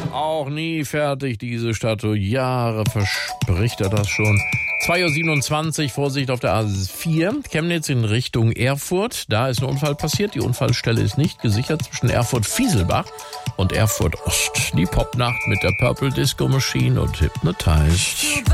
Auch nie fertig, diese Statue. Jahre verspricht er das schon. 2:27 Uhr, Vorsicht auf der A4, Chemnitz in Richtung Erfurt. Da ist ein Unfall passiert. Die Unfallstelle ist nicht gesichert zwischen Erfurt-Fieselbach und Erfurt-Ost. Die Popnacht mit der Purple Disco Machine und Hypnotized.